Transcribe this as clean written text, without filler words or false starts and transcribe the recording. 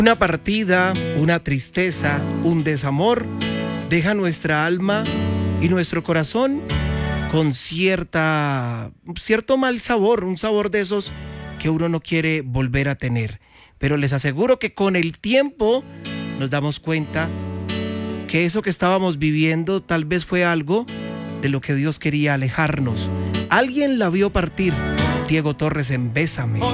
Una partida, una tristeza, un desamor deja nuestra alma y nuestro corazón con cierto mal sabor, un sabor de esos que uno no quiere volver a tener. Pero les aseguro que con el tiempo nos damos cuenta que eso que estábamos viviendo tal vez fue algo de lo que Dios quería alejarnos. Alguien la vio partir, Diego Torres en Bésame.